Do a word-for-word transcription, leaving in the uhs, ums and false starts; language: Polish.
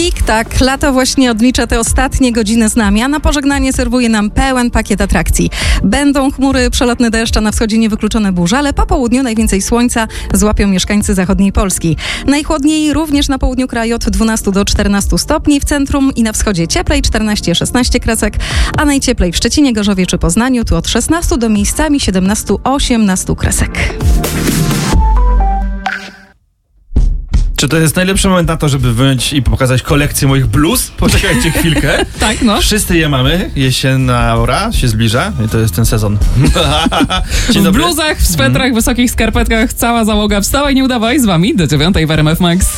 Tik-tak, lato właśnie odlicza te ostatnie godziny z nami, a na pożegnanie serwuje nam pełen pakiet atrakcji. Będą chmury, przelotny deszcz, a na wschodzie niewykluczone burze, ale po południu najwięcej słońca złapią mieszkańcy zachodniej Polski. Najchłodniej również na południu kraju od dwunastu do czternastu stopni, w centrum i na wschodzie cieplej czternaście szesnaście kresek, a najcieplej w Szczecinie, Gorzowie czy Poznaniu tu od szesnastu do miejscami siedemnastu osiemnastu kresek. Czy to jest najlepszy moment na to, żeby wyjąć i pokazać kolekcję moich bluz? Poczekajcie chwilkę. Tak, no. Wszyscy je mamy. Jesienna aura się zbliża i to jest ten sezon. Dzień w dobry. bluzach, w swetrach, wysokich skarpetkach cała załoga wstała i nie udawaj z wami do dziewiątej w R M F Max.